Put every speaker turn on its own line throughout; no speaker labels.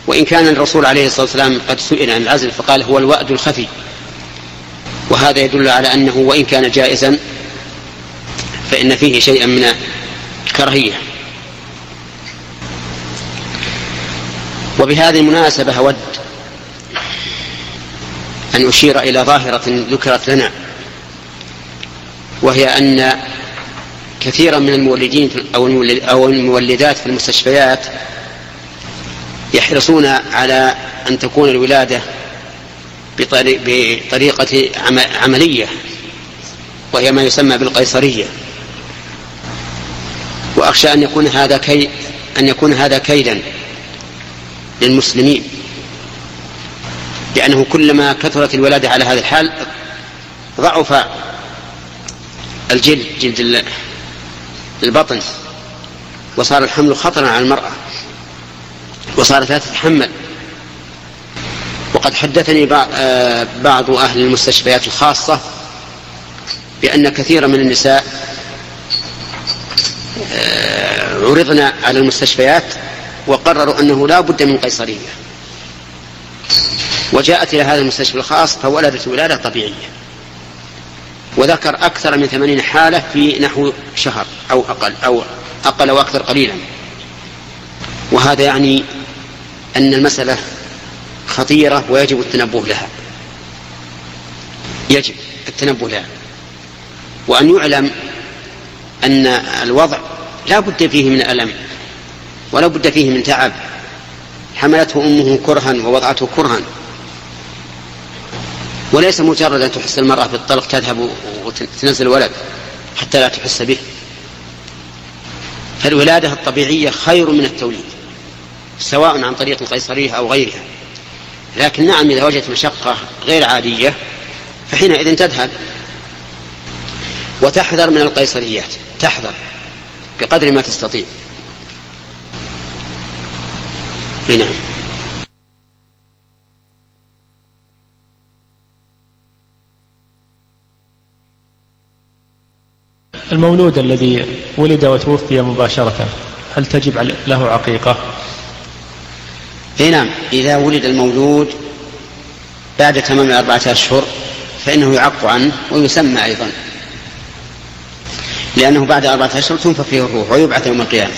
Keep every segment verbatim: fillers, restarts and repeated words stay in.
وإن كان الرسول عليه الصلاة والسلام قد سئل عن العزل فقال هو الوأد الخفي، وهذا يدل على أنه وإن كان جائزا فإن فيه شيئا من الكراهية. وبهذه المناسبة أود أن أشير إلى ظاهرة ذكرت لنا، وهي أن كثيرا من المولدين أو المولدات في المستشفيات يحرصون على أن تكون الولادة بطريقة عملية، وهي ما يسمى بالقيصرية، وأخشى أن يكون هذا كي أن يكون هذا كيدا للمسلمين، لأنه كلما كثرت الولادة على هذا الحال ضعف الجلد جلد البطن، وصار الحمل خطرا على المرأة، وصارت لا تتحمل. وقد حدثني بعض أهل المستشفيات الخاصة بأن كثيرا من النساء عرضنا على المستشفيات وقرروا أنه لا بد من قيصرية، وجاءت إلى هذا المستشفى الخاص فولدت ولادة طبيعية، وذكر أكثر من ثمانين حالة في نحو شهر أو أقل أو أقل وأكثر قليلا. وهذا يعني أن المسألة خطيرة ويجب التنبه لها، يجب التنبه لها، وأن يعلم أن الوضع لا بد فيه من ألم ولا بد فيه من تعب، حملته أمه كرها ووضعته كرها، وليس مجرد أن تحس المرأة بالطلق تذهب وتنزل الولد حتى لا تحس به. فالولادة الطبيعية خير من التوليد، سواء عن طريق القيصرية أو غيرها. لكن نعم إذا وجدت مشقة غير عادية فحينئذ تذهب وتحذر من القيصريات، تحذر بقدر ما تستطيع. هنا
المولود الذي ولد وتوفي مباشرة هل تجب له عقيقة؟
نعم، إذا ولد المولود بعد تمام أربعة أشهر فإنه يعق عنه ويسمى أيضا، لأنه بعد أربعة أشهر تنفخ فيه الروح ويبعث يوم القيامة.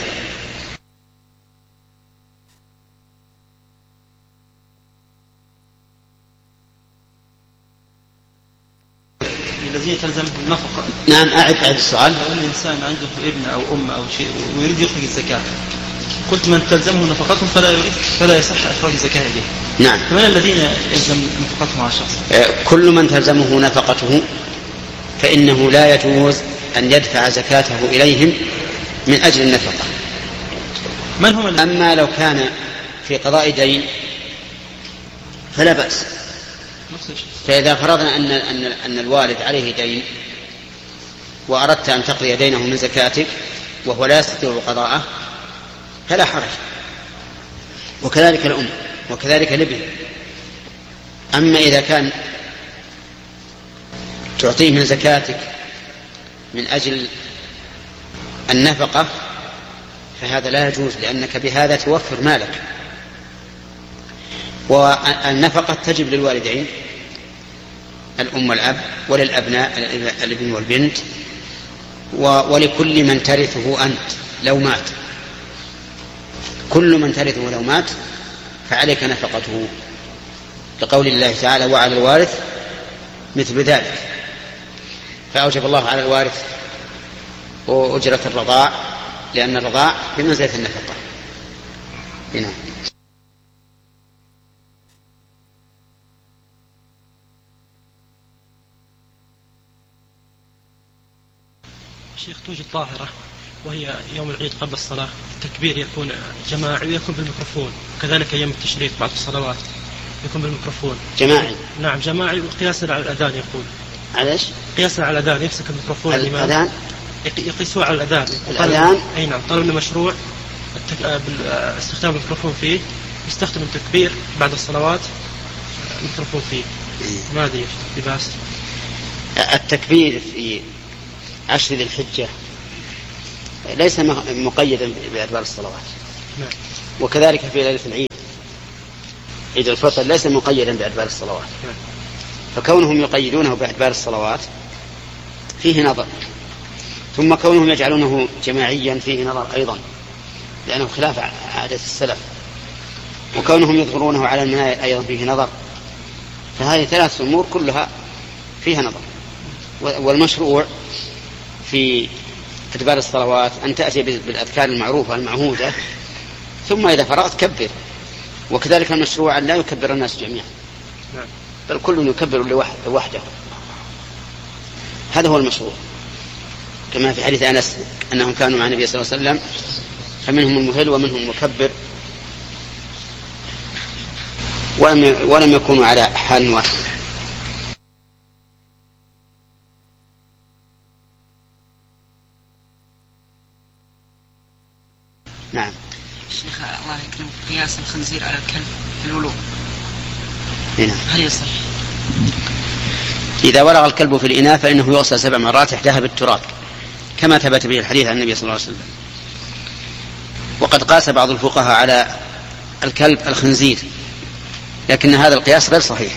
الذين تلزمه النفقة.
نعم، أعد أعد السؤال.
لو الإنسان عنده ابن أو أم أو شيء ويريد يخرج الزكاة، قلت من تلزمه نفقتهم فلا يريد فلا يصح إخراج الزكاة إليه.
نعم.
فمن الذين يلزم نفقتهم على الشخص؟
كل من تلزمه نفقته فإنه لا يجوز أن يدفع زكاته إليهم من أجل النفقة.
من هم الذين؟
أما لو كان في قضاء دين فلا بأس. فإذا فرضنا أن أن أن الوالد عليه دين وأردت أن تقضي دينه من زكاتك وهو لا يستطيع قضاءه فلا حرج، وكذلك الأم وكذلك الابن. أما إذا كان تعطيه من زكاتك من أجل النفقة فهذا لا يجوز، لأنك بهذا توفر مالك. والنفقة تجب للوالدين الأم والأب، وللأبناء الابن والبنت، ولكل من ترثه أنت لو مات. كل من ترثه لو مات فعليك نفقته، لقول الله تعالى وعلى الوارث مثل ذلك. فأوجب الله على الوارث وأجرة الرضاع، لأن الرضاع بمنزلة النفقة. هنا
شيخ، توجد ظاهرة وهي يوم العيد قبل الصلاة التكبير يكون جماعي ويكون بالميكروفون، كذلك أيام التشريق بعد الصلوات يكون بالميكروفون
جماعي.
نعم جماعي، وقياسا على الأذان يقول.
عليش؟
قياسا على الأذان يمسك الميكروفون
الأذان
يقيسوه على الأذان.
الأذان
أي نعم، طلب لنا مشروع التك... استخدام الميكروفون فيه، يستخدم التكبير بعد الصلوات الميكروفون فيه. ما أدري بباس.
التكبير في عشر ذي الحجة ليس مقيدا بأدبار الصلوات.
نعم.
وكذلك في ليلة العيد عيد الفطر ليس مقيدا بأدبار الصلوات، فكونهم يقيدونه بأدبار الصلوات فيه نظر، ثم كونهم يجعلونه جماعيا فيه نظر أيضا لأنه خلاف عادة السلف، وكونهم يظهرونه على المنايا أيضا فيه نظر. فهذه ثلاث أمور كلها فيها نظر. والمشروع في أدبار الصلوات أن تأتي بالأذكار المعروفة المعهودة، ثم إذا فرغت كبر. وكذلك المشروع أن لا يكبر الناس جميعا، بل كل يكبر لوحده. هذا هو المشروع، كما في حديث أنس أنهم كانوا مع النبي صلى الله عليه وسلم فمنهم المهل ومنهم المكبر، ولم يكونوا على حال واحد. نعم.
شيخ الله يكرمك، قياس الخنزير على الكلب في الولوغ
هنا
هل يصح؟
إذا ولغ الكلب في الإناء فإنه يغسل سبع مرات إحداها بالتراب، كما ثبت به الحديث عن النبي صلى الله عليه وسلم. وقد قاس بعض الفقهاء على الكلب الخنزير، لكن هذا القياس غير صحيح،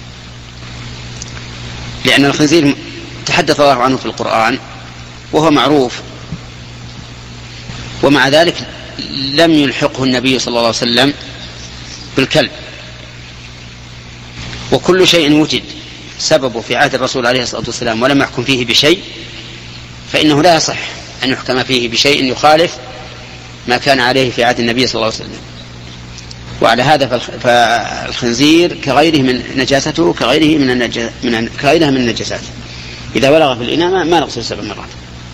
لأن الخنزير تحدث الله عنه في القرآن وهو معروف، ومع ذلك لم يلحقه النبي صلى الله عليه وسلم بالكلب. وكل شيء وجد سببه في عهد الرسول عليه الصلاة والسلام ولم يحكم فيه بشيء فإنه لا يصح أن يحكم فيه بشيء يخالف ما كان عليه في عهد النبي صلى الله عليه وسلم. وعلى هذا فالخنزير كغيره من نجاسته كغيره من النجاسة من كغيرها من النجاسات، إذا ولغ في الإناء ما نغسل سبع مرات.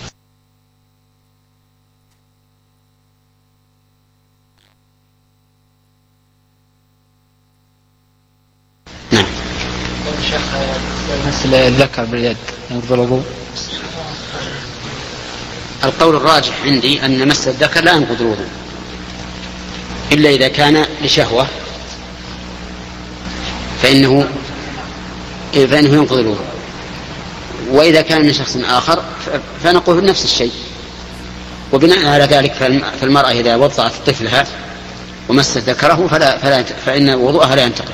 نعم.
شيخ مثل الذكر باليد ينقض الوضوء؟
القول الراجح عندي أن مس الذكر لا ينقض الوضوء إلا إذا كان لشهوة فإنه فإنه ينقض الوضوء، وإذا كان من شخص آخر فنقول نفس الشيء. وبناء على ذلك فالمرأة إذا وضعت طفلها ومست ذكره فلا فلا فإن وضوءها لا ينتقض.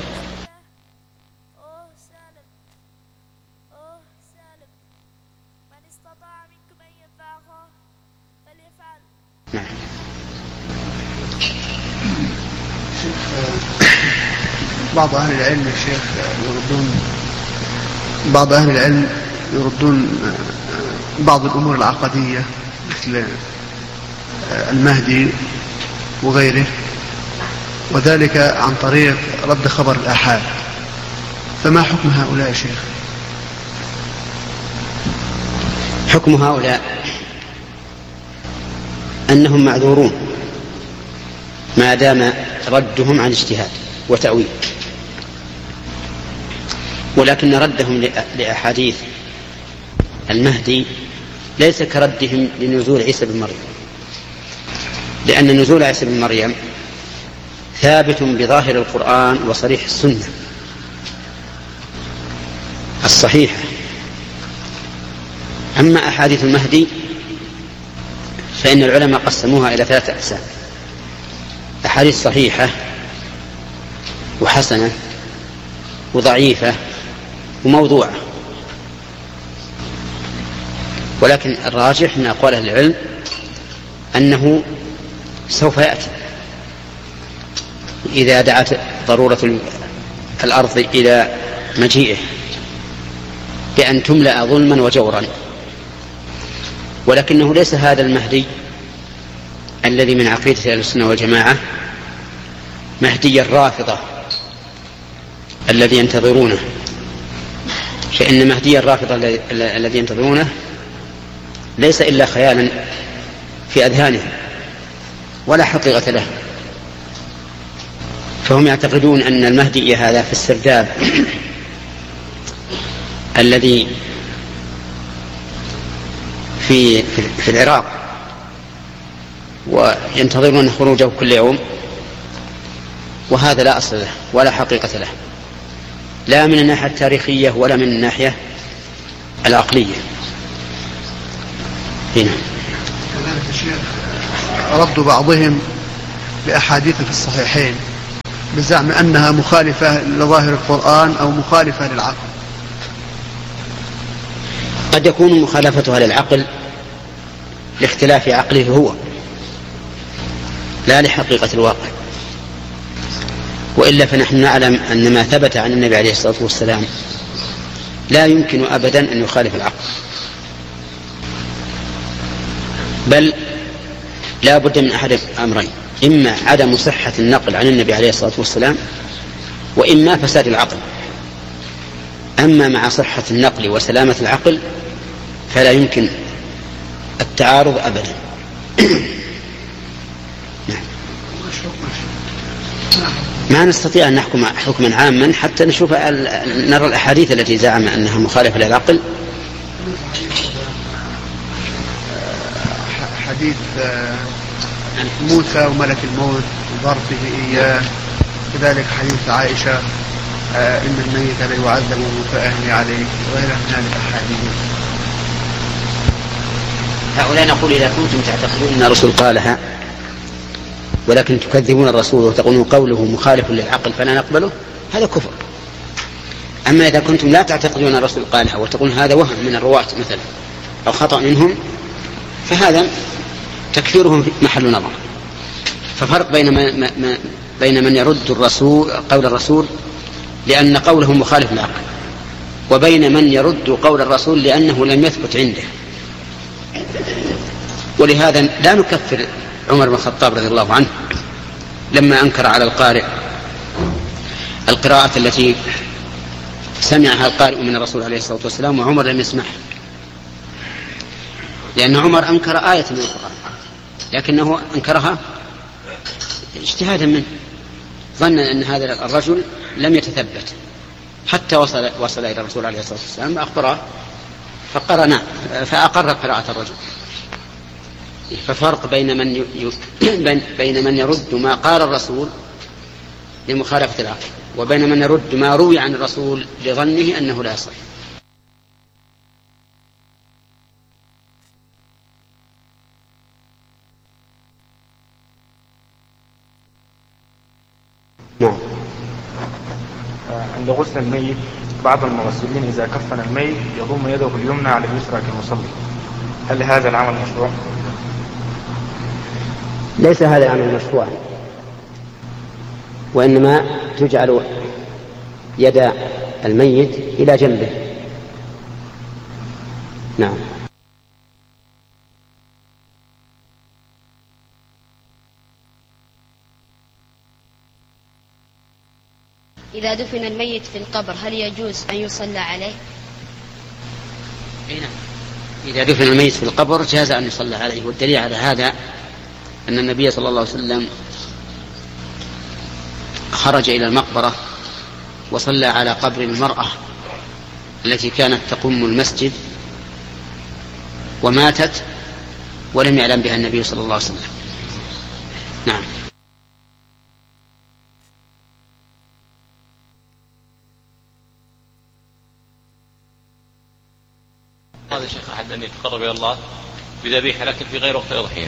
نعم.
بعض أهل العلم يا شيخ يردون بعض أهل العلم يردون بعض الأمور العقدية مثل المهدي وغيره، وذلك عن طريق رد خبر الآحاد، فما حكم هؤلاء يا شيخ؟
حكم هؤلاء أنهم معذورون ما دام ردهم عن اجتهاد وتأويل، ولكن ردهم لأحاديث المهدي ليس كردهم لنزول عيسى بن مريم، لأن نزول عيسى بن مريم ثابت بظاهر القرآن وصريح السنة الصحيحة. أما أحاديث المهدي فإن العلماء قسموها إلى ثلاثة أقسام: أحاديث صحيحة وحسنة وضعيفة وموضوعة. ولكن الراجح من أقوال أهل العلم أنه سوف يأتي إذا دعت ضرورة الأرض إلى مجيئه بأن تملأ ظلما وجورا. ولكنه ليس هذا المهدي الذي من عقيدة أهل السنة والجماعة مهدي الرافضة الذي ينتظرونه، فإن مهدي الرافضة الذي ينتظرونه ليس إلا خيالا في أذهانهم ولا حقيقة له. فهم يعتقدون أن المهدي هذا في السرداب الذي في في العراق وينتظرون خروجه كل يوم، وهذا لا أصل له ولا حقيقة له، لا من الناحية التاريخية ولا من الناحية العقلية. هنا
رد بعضهم بأحاديث في الصحيحين بزعم أنها مخالفة لظاهر القرآن أو مخالفة للعقل.
قد يكون مخالفتها للعقل لاختلاف عقله هو لا لحقيقة الواقع، وإلا فنحن نعلم أن ما ثبت عن النبي عليه الصلاة والسلام لا يمكن أبدا أن يخالف العقل، بل لا بد من أحد أمرين: إما عدم صحة النقل عن النبي عليه الصلاة والسلام، وإما فساد العقل. أما مع صحة النقل وسلامة العقل فلا يمكن التعارض أبدا. ما نستطيع أن نحكم حكما عاما حتى نشوف نرى الأحاديث التي زعم أنها مخالفة للعقل.
حديث موسى وملك الموت وظرفه إياه، كذلك حديث عائشة إن الميت لا يعذب فأهلي عليه، وغير من هذه الأحاديث.
هؤلاء نقول إذا كنتم تعتقدون أن الرسول قالها ولكن تكذبون الرسول وتقولون قوله مخالف للعقل فلا نقبله، هذا كفر. أما إذا كنتم لا تعتقدون أن الرسول قالها وتقولون هذا وهم من الرواة مثلا أو خطأ منهم، فهذا تكفيرهم في محل نظر. ففرق بين من, بين من يرد الرسول قول الرسول لأن قوله مخالف للعقل، وبين من يرد قول الرسول لأنه لم يثبت عنده. ولهذا لا نكفر عمر بن الخطاب رضي الله عنه لما أنكر على القارئ القراءة التي سمعها القارئ من الرسول عليه الصلاة والسلام وعمر لم يسمعها، لأن عمر أنكر آية من القرآن لكنه أنكرها اجتهادا منه، ظن أن هذا الرجل لم يتثبت حتى وصل, وصل إلى الرسول عليه الصلاة والسلام أخبره فقرنا فأقر قراءة الرجل. ففرق بين من ي... بين من يرد ما قال الرسول لمخالفة العقل، وبين من يرد ما روي عن الرسول لظنه أنه لا يصح.
نعم. عند غسل الميت بعض المغسلين إذا كفن الميت يضم يده اليمنى على اليسرى كالمصلي، هل هذا العمل مشروع؟
ليس هذا العمل مشروعا، وإنما تجعل يد الميت إلى جنبه. نعم.
إذا دفن الميت في القبر هل يجوز أن يصلى عليه؟
نعم. إذا دفن الميت في القبر جاز أن يصلى عليه، والدليل على هذا أن النبي صلى الله عليه وسلم خرج إلى المقبرة وصلى على قبر المرأة التي كانت تقوم المسجد وماتت ولم يعلم بها النبي صلى الله عليه وسلم. نعم.
هذا شيخ أحد أن يتقرب إلى الله بذبيحة لكن في غير وقت الأضحية.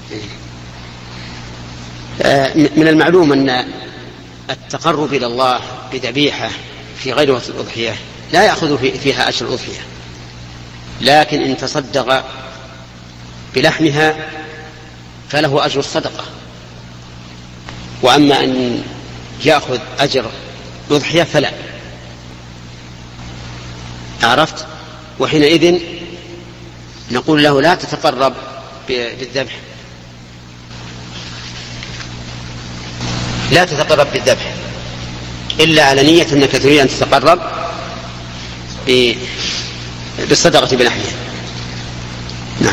من المعلوم أن التقرب إلى الله بذبيحة في غير وقت الأضحية لا يأخذ فيها أجر الأضحية، لكن إن تصدق بلحمها فله أجر الصدقة. وأما أن يأخذ أجر الأضحية فلا. عرفت؟ وحينئذ نقول له لا تتقرب بالذبح، لا تتقرب بالذبح إلا على نية أنك تريد أن تتقرب بالصدقة بلحمها. نعم.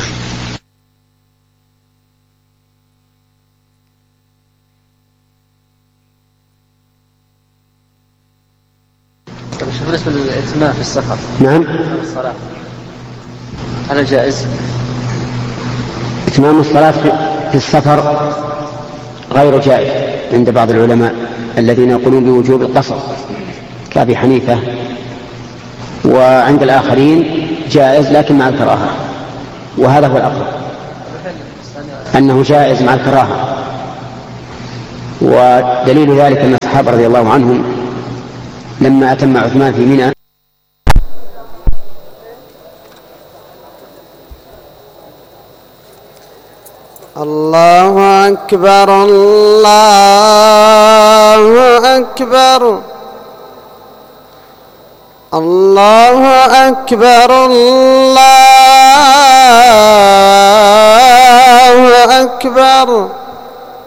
بالنسبة للإتمام في السفر،
نعم،
الصلاة هل جائز؟
إتمام الصلاة في السفر غير جائز عند بعض العلماء الذين يقولون بوجوب القصر كأبي حنيفة، وعند الآخرين جائز لكن مع الكراهة، وهذا هو الأقرب أنه جائز مع الكراهة. ودليل ذلك أن الصحابة رضي الله عنهم لما أتم عثمان في منى
الله أكبر الله أكبر الله أكبر الله أكبر